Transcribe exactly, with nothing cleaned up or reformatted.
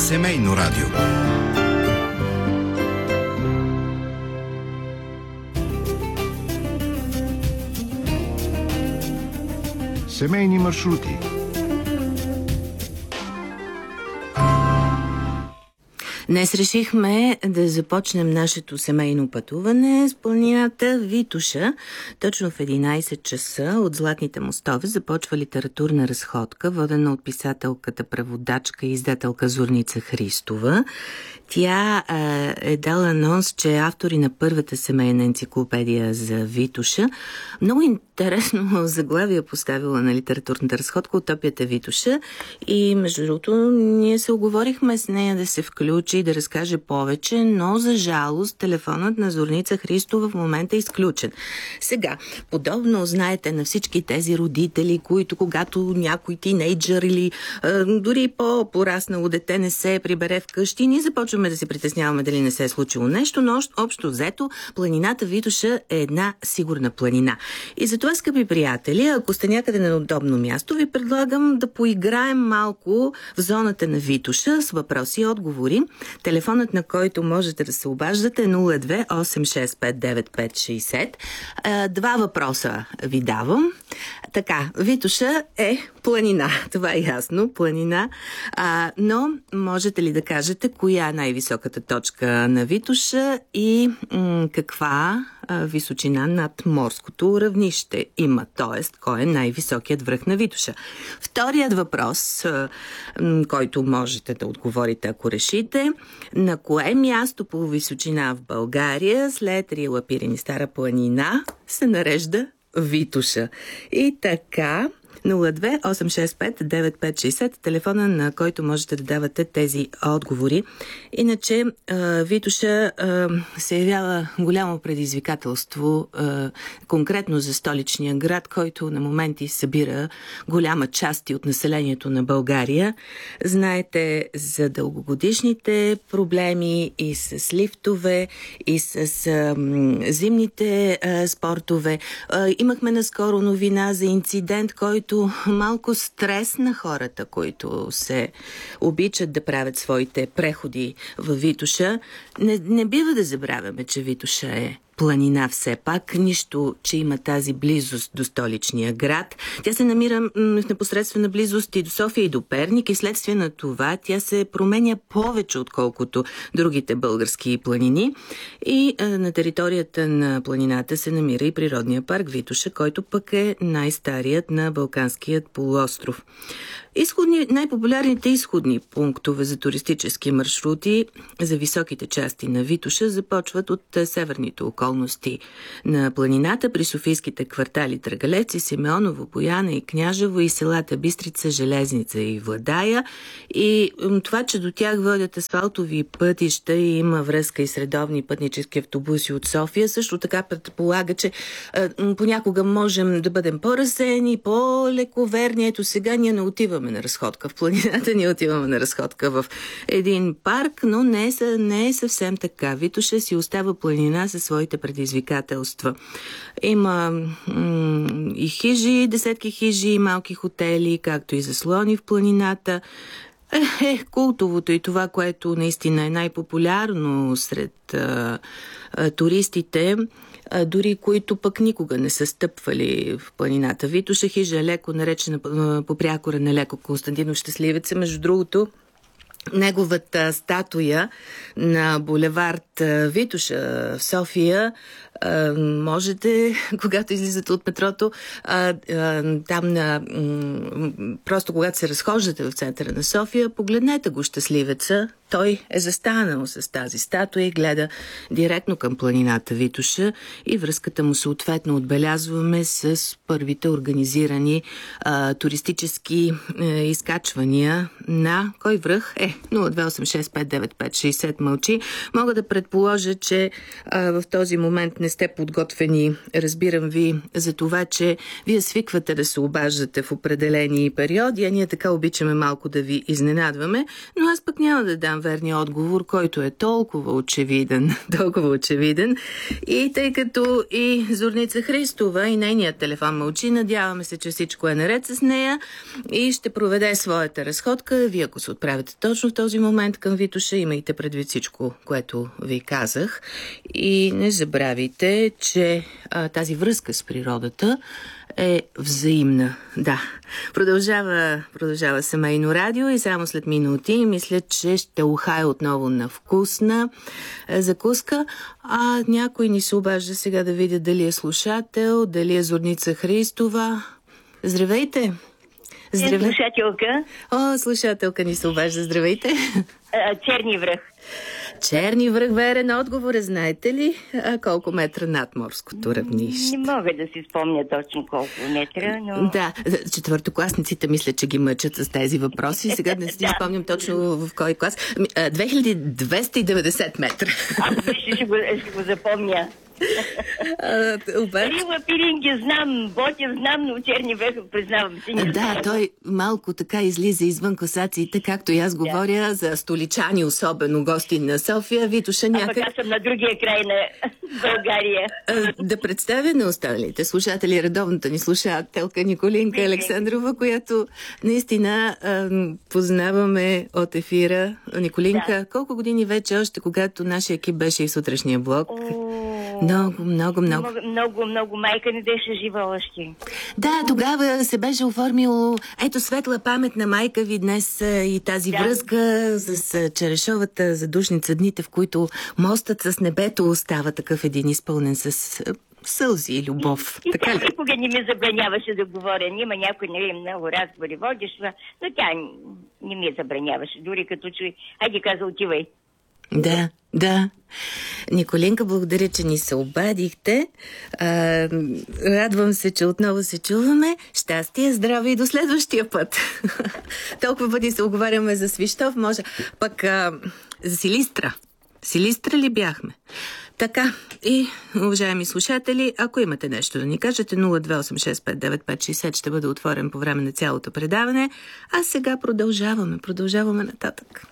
Семейно радио. Семейни маршрути. Днес решихме да започнем нашето семейно пътуване с планината Витоша. Точно в единайсет часа от Златните мостове започва литературна разходка, водена от писателката, преводачка и издателка Зорница Христова. Тя е, е дала анонс, че е автор и на първата семейна енциклопедия за Витоша. Много интересно заглавие поставила на литературната разходка "Утопията Витоша", и между другото ние се оговорихме с нея да се включи и да разкаже повече, но за жалост телефонът на Зорница Христова в момента е изключен. Сега, подобно знаете на всички тези родители, които когато някой тинейджър или а, дори по-пораснало дете не се прибере вкъщи, ние започваме да се притесняваме дали не се е случило нещо, но общо взето планината Витоша е една сигурна планина. И затова, скъпи приятели, ако сте някъде на удобно място, ви предлагам да поиграем малко в зоната на Витоша с въпроси и отговори. Телефонът, на който можете да се обаждате, е нула две осем шест пет девет пет шестдесет. Два въпроса ви давам. Така, Витоша е планина, това е ясно, планина, а, но можете ли да кажете коя е най-високата точка на Витоша и м- каква а, височина над морското равнище има, т.е. кой е най-високият връх на Витоша? Вторият въпрос, а, м- който можете да отговорите, ако решите, на кое място по височина в България след Рила, Пирин и Стара планина се нарежда Витоша? И така, нула две осем шест пет девет пет шестдесет, телефона, на който можете да давате тези отговори. Иначе Витоша се явява голямо предизвикателство конкретно за столичния град, който на моменти събира голяма част от населението на България. Знаете за дългогодишните проблеми и с лифтове, и с зимните спортове. Имахме наскоро новина за инцидент, който малко стрес на хората, които се обичат да правят своите преходи във Витоша. Не, не бива да забравяме, че Витоша е планина все пак, нищо, че има тази близост до столичния град. Тя се намира в непосредствена близост и до София, и до Перник, и следствие на това тя се променя повече, отколкото другите български планини. И а, на територията на планината се намира и природния парк Витоша, който пък е най-старият на Балканският полуостров. Изходни, най-популярните изходни пунктове за туристически маршрути за високите части на Витоша започват от северните околности на планината, при софийските квартали Драгалец и Симеоново, Бояна и Княжево, и селата Бистрица, Железница и Владая. И това, че до тях водят асфалтови пътища и има връзка и с редовни пътнически автобуси от София, също така предполага, че а, понякога можем да бъдем по-разсеяни, по-лековерни. Ето сега ние не отиваме на разходка в планината, ние отиваме на разходка в един парк, но не е, не е съвсем така. Витоша си остава планина със своите предизвикателства. Има м- и хижи, десетки хижи, и малки хотели, както и заслони в планината. Е, е, култовото и това, което наистина е най-популярно сред а, а, туристите, а, дори които пък никога не са стъпвали в планината Витоша. Хижа е леко наречена а, по прякора на Леко Константинов Щастливеца. Между другото, неговата статуя на булевард Витоша в София, можете, когато излизате от метрото, там на, просто когато се разхождате в центъра на София, погледнете го щастливеца. Той е застанал с тази статуя и гледа директно към планината Витоша, и връзката му съответно отбелязваме с първите организирани а, туристически а, изкачвания на кой връх? Е, нула две осем шест пет девет пет шестдесет мълчи. Мога да предположа, че а, в този момент не сте подготвени. Разбирам ви за това, че вие свиквате да се обаждате в определени периоди, а ние така обичаме малко да ви изненадваме, но аз пък няма да дам верния отговор, който е толкова очевиден, толкова очевиден. И тъй като и Зорница Христова и нейният телефон мълчи, надяваме се, че всичко е наред с нея и ще проведе своята разходка. Вие, ако се отправите точно в този момент към Витоша, имайте предвид всичко, което ви казах. И не забравяйте, че а, тази връзка с природата е взаимна. Да. Продължава, продължава Семейно радио и само след минути мисля, че ще ухая отново на вкусна е, закуска. А някой ни се обажда сега да видя дали е слушател, дали е Зорница Христова. Здравейте! Здравейте! Слушателка. О, слушателка ни се обажда. Здравейте! Черни връх. Черни връх, верен отговор. Знаете ли а, колко метра над морското равнище? Не мога да си спомня точно колко метра, но... Да, четвъртокласниците мисля, че ги мъчат с тези въпроси. Сега не си да. спомням точно в кой клас. две хиляди двеста и деветдесет метра. Аз ще го, ще го запомня. А, обаче... Рила Пиринги знам, Ботя знам, но Черни връх признавам си. Да, знам. Той малко така излиза извън класациите, както и аз говоря да. за столичани, особено гости на София. Витоша някак... А пък аз съм на другия край на България. А, да представя на останалите слушатели редовната ни слушателка Николинка Александрова, която наистина а, познаваме от ефира. Николинка, да. колко години вече още, когато нашия екип беше и в сутрешния блок? Много, много, много. Много, много, много. Майка не беше жива още. Да, тогава се беше оформило, ето, светла памет на майка ви днес и тази да. връзка с Черешовата задушница, дните, в които мостът с небето остава такъв един изпълнен с сълзи и любов. И, и така тя никога не ми забраняваше да говоря. Има някой, нали, много разговори водиш, но тя не ми забраняваше. Дори като чуй, айде каза, отивай. Да, да. Николинка, благодаря, че ни се обадихте. А, радвам се, че отново се чуваме. Щастие, здраве и до следващия път. Толкова пъти се оговаряме за Свищов, може. Пък а, за Силистра. Силистра ли бяхме? Така, и, уважаеми слушатели, ако имате нещо да ни кажете, нула две осем шест пет девет пет шест ще бъде отворен по време на цялото предаване. А сега продължаваме, продължаваме нататък.